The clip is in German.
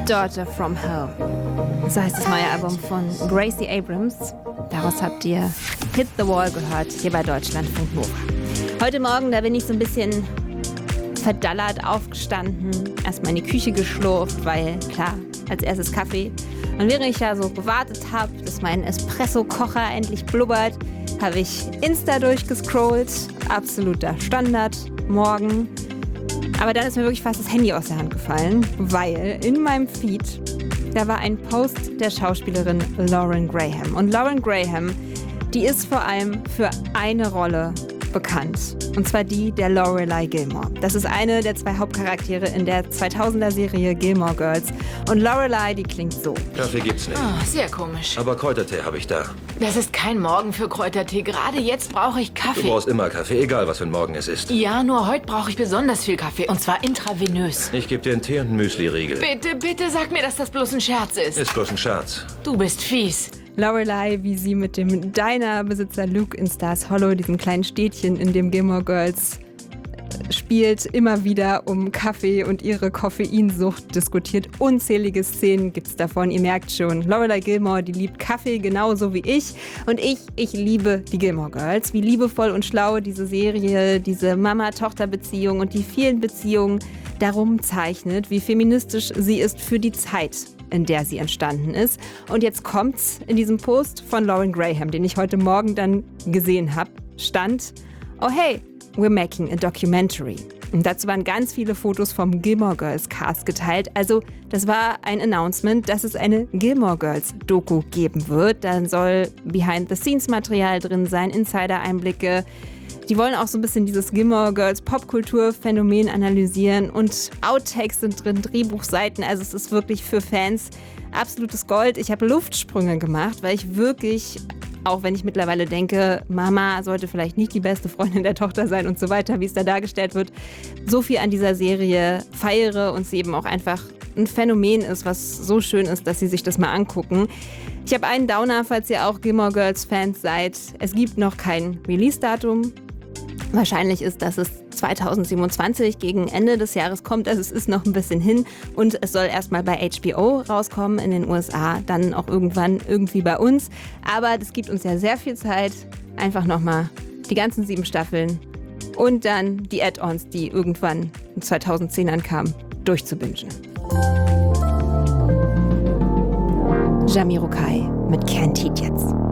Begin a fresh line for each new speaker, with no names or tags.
Daughter from Hell. So heißt das neue Album von Gracie Abrams. Daraus habt ihr Hit the Wall gehört, hier bei Deutschlandfunk Nova. Heute Morgen, da bin ich so ein bisschen verdallert aufgestanden, erstmal in die Küche geschlurft, weil klar, als erstes Kaffee. Und während ich ja so gewartet habe, dass mein Espresso-Kocher endlich blubbert, habe ich Insta durchgescrollt. Absoluter Standard, morgen. Aber dann ist mir wirklich fast das Handy aus der Hand gefallen, weil in meinem Feed, da war ein Post der Schauspielerin Lauren Graham. Und Lauren Graham, die ist vor allem für eine Rolle bekannt. Und zwar die der Lorelai Gilmore. Das ist eine der zwei Hauptcharaktere in der 2000er-Serie Gilmore Girls. Und Lorelai, die klingt so.
Kaffee gibt's nicht.
Oh, sehr komisch.
Aber Kräutertee habe ich da.
Das ist kein Morgen für Kräutertee. Gerade jetzt brauche ich
Du
Kaffee.
brauchst immer Kaffee, egal was für ein Morgen es ist.
Ja, nur heute brauche ich besonders viel Kaffee. Und zwar intravenös.
Ich gebe dir einen Tee und einen Müsli-Riegel.
Bitte, bitte sag mir, dass das bloß ein Scherz ist.
Ist bloß ein Scherz.
Du bist fies.
Lorelai, wie sie mit dem Diner-Besitzer Luke in Stars Hollow, diesem kleinen Städtchen, in dem Gilmore Girls spielt, immer wieder um Kaffee und ihre Koffeinsucht diskutiert. Unzählige Szenen gibt's davon, ihr merkt schon. Lorelai Gilmore, die liebt Kaffee genauso wie ich. Und ich liebe die Gilmore Girls. Wie liebevoll und schlau diese Serie, diese Mama-Tochter-Beziehung und die vielen Beziehungen darum zeichnet, wie feministisch sie ist für die Zeit, in der sie entstanden ist. Und jetzt kommt's in diesem Post von Lauren Graham, den ich heute Morgen dann gesehen habe, stand: Oh hey, we're making a documentary. Und dazu waren ganz viele Fotos vom Gilmore Girls Cast geteilt. Also das war ein Announcement, dass es eine Gilmore Girls Doku geben wird. Dann soll Behind-the-Scenes-Material drin sein, Insider-Einblicke. Die wollen auch so ein bisschen dieses Gilmore Girls Popkultur-Phänomen analysieren und Outtakes sind drin, Drehbuchseiten. Also es ist wirklich für Fans absolutes Gold. Ich habe Luftsprünge gemacht, weil ich wirklich, auch wenn ich mittlerweile denke, Mama sollte vielleicht nicht die beste Freundin der Tochter sein und so weiter, wie es da dargestellt wird, so viel an dieser Serie feiere und sie eben auch einfach ein Phänomen ist, was so schön ist, dass sie sich das mal angucken. Ich habe einen Downer, falls ihr auch Gilmore Girls Fans seid. Es gibt noch kein Release-Datum. Wahrscheinlich ist, dass es 2027 gegen Ende des Jahres kommt. Also es ist noch ein bisschen hin und es soll erstmal bei HBO rauskommen in den USA, dann auch irgendwann irgendwie bei uns. Aber das gibt uns ja sehr viel Zeit, einfach nochmal die ganzen 7 Staffeln und dann die Add-ons, die irgendwann in 2010 kamen, durchzubingen. Jamiroquai mit Can't Heat jetzt.